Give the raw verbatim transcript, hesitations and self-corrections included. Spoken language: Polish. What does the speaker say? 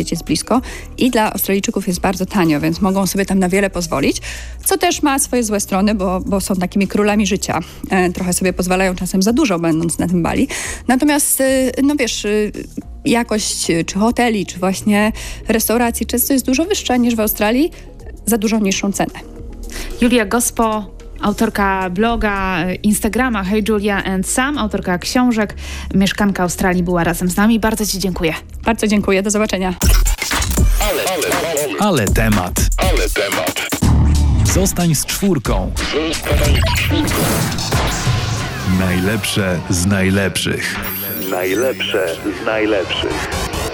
lecieć jest blisko i dla Australijczyków jest bardzo tanio, więc mogą sobie tam na wiele pozwolić, co też ma swoje złe strony, bo, bo są takimi królami życia. E, trochę sobie pozwalają czasem za dużo, będąc na tym Bali. Natomiast, e, no wiesz, e, jakość czy hoteli, czy właśnie restauracji często jest dużo wyższa niż w Australii za dużo niższą cenę. Julia Gospo, autorka bloga, Instagrama Hey Julia and Sam, autorka książek, mieszkanka Australii, była razem z nami. Bardzo Ci dziękuję. Bardzo dziękuję, do zobaczenia. Ale, ale, ale, ale temat. Ale temat. Zostań z czwórką. Zostań z czwórką. Najlepsze z najlepszych. Najlepsze z najlepszych.